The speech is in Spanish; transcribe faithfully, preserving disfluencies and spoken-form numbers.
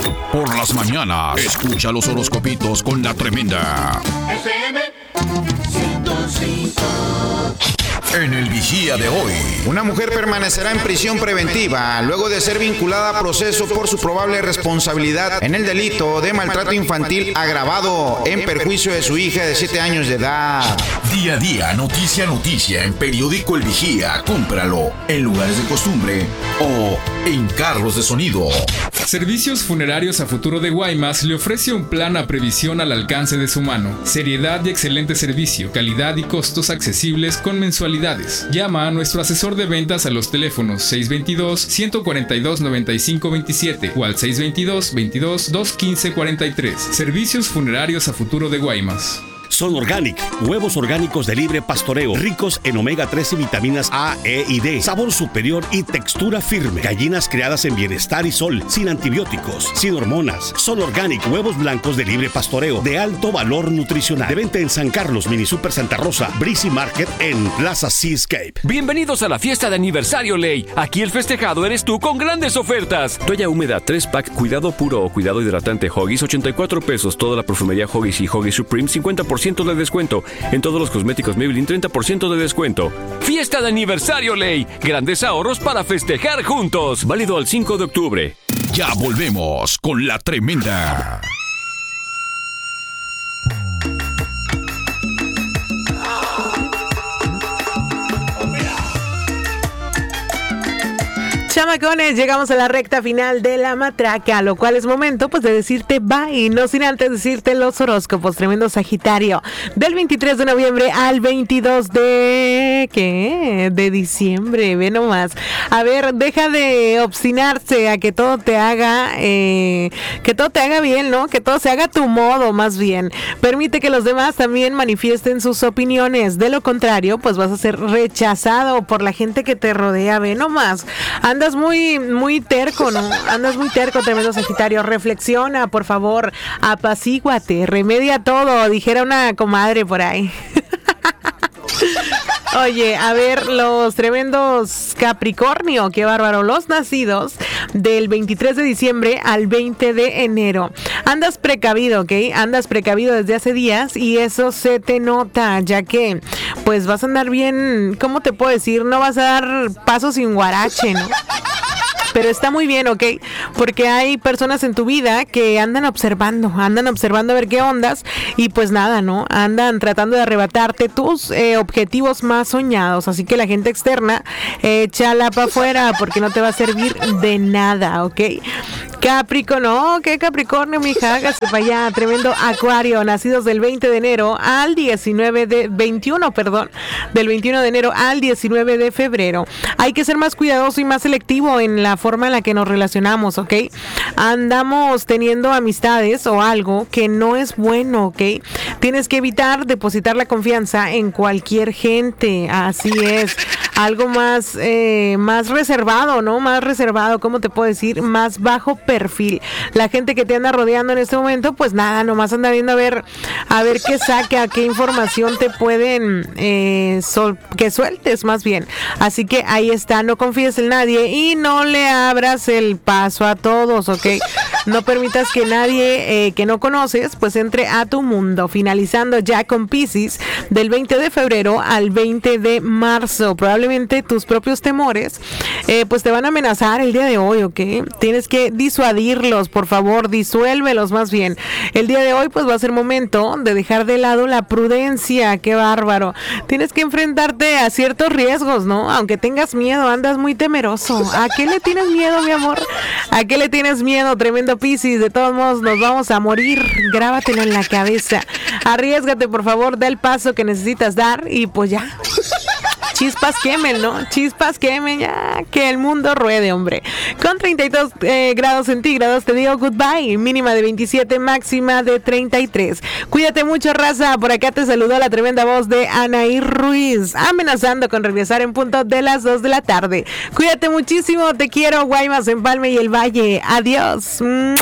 Por las mañanas, escucha los horóscopitos con la tremenda. F M ciento cinco. En el Vigía de hoy. Una mujer permanecerá en prisión preventiva luego de ser vinculada a proceso por su probable responsabilidad en el delito de maltrato infantil agravado en perjuicio de su hija de siete años de edad. Día a día, noticia a noticia en Periódico El Vigía. Cómpralo en lugares de costumbre o en carros de sonido. Servicios Funerarios a Futuro de Guaymas le ofrece un plan a previsión al alcance de su mano. Seriedad y excelente servicio, calidad y costos accesibles con mensualidades. Llama a nuestro asesor de ventas a los teléfonos seis dos dos, uno cuatro dos, nueve cinco dos siete o al seis dos dos, veintidós, doscientos quince cuarenta y tres. Servicios Funerarios a Futuro de Guaymas. Son Organic, huevos orgánicos de libre pastoreo, ricos en omega tres y vitaminas A, E y D, sabor superior y textura firme. Gallinas criadas en bienestar y sol, sin antibióticos, sin hormonas. Son Organic, huevos blancos de libre pastoreo, de alto valor nutricional. De venta en San Carlos, Mini Super Santa Rosa, Breezy Market en Plaza Seascape. Bienvenidos a la fiesta de aniversario Ley. Aquí el festejado eres tú con grandes ofertas. Toalla húmeda tres pack, cuidado puro o cuidado hidratante Huggies, ochenta y cuatro pesos. Toda la perfumería Huggies y Huggies Supreme, cincuenta por ciento de descuento. En todos los cosméticos Maybelline, treinta por ciento de descuento. Fiesta de aniversario Ley. Grandes ahorros para festejar juntos. Válido al cinco de octubre. Ya volvemos con la tremenda. Chamacones, llegamos a la recta final de la matraca, lo cual es momento pues de decirte bye, no sin antes decirte los horóscopos. Tremendo Sagitario, del veintitrés de noviembre al veintidós de... ¿qué? De diciembre, ve nomás. A ver, deja de obstinarse a que todo te haga, eh, que todo te haga bien, ¿no? Que todo se haga a tu modo, más bien. Permite que los demás también manifiesten sus opiniones. De lo contrario, pues vas a ser rechazado por la gente que te rodea, ve nomás. Anda Andas muy, muy terco, ¿no? Andas muy terco, tremendo Sagitario. Reflexiona, por favor. Apacíguate, remedia todo, dijera una comadre por ahí. Oye, a ver, los tremendos Capricornio, qué bárbaro. Los nacidos del veintitrés de diciembre al veinte de enero. Andas precavido, ¿ok? Andas precavido desde hace días y eso se te nota, ya que pues vas a andar bien, ¿cómo te puedo decir? No vas a dar pasos sin guarache, ¿no? Pero está muy bien, ¿ok? Porque hay personas en tu vida que andan observando, andan observando a ver qué ondas y pues nada, ¿no? Andan tratando de arrebatarte tus eh, objetivos más soñados. Así que la gente externa, échala para afuera porque no te va a servir de nada, ¿ok? Capricornio, ¿qué Capricornio, mija? Hágase para allá. Tremendo Acuario, nacidos del veinte de enero al diecinueve de... veintiuno, perdón. Del veintiuno de enero al diecinueve de febrero. Hay que ser más cuidadoso y más selectivo en la forma en la que nos relacionamos, ¿ok? Andamos teniendo amistades o algo que no es bueno, ¿ok? Tienes que evitar depositar la confianza en cualquier gente. Así es. Algo más, eh, más reservado, ¿no? Más reservado, ¿cómo te puedo decir? Más bajo perfil. La gente que te anda rodeando en este momento, pues nada, nomás anda viendo a ver, a ver qué saca, qué información te pueden, eh, sol, que sueltes más bien. Así que ahí está, no confíes en nadie y no le abras el paso a todos, ¿ok? No permitas que nadie eh, que no conoces, pues entre a tu mundo. Finalizando ya con Piscis, del veinte de febrero al veinte de marzo. Probablemente tus propios temores, eh, pues te van a amenazar el día de hoy, ¿ok? Tienes que disuadirlos, por favor, disuélvelos más bien. El día de hoy, pues va a ser momento de dejar de lado la prudencia. Qué bárbaro. Tienes que enfrentarte a ciertos riesgos, ¿no? Aunque tengas miedo, andas muy temeroso. ¿A qué le tienes miedo, mi amor? ¿A qué le tienes miedo, tremendo Piscis? De todos modos, nos vamos a morir. Grábatelo en la cabeza. Arriésgate, por favor, da el paso que necesitas dar y pues ya. Chispas quemen, ¿no? Chispas quemen, ya, que el mundo ruede, hombre. Con treinta y dos eh, grados centígrados te digo goodbye. Mínima de veintisiete, máxima de treinta y tres. Cuídate mucho, raza. Por acá te saludó la tremenda voz de Anaí Ruiz, amenazando con regresar en punto de las dos de la tarde. Cuídate muchísimo, te quiero, Guaymas, Empalme y el Valle. Adiós. ¡Mua!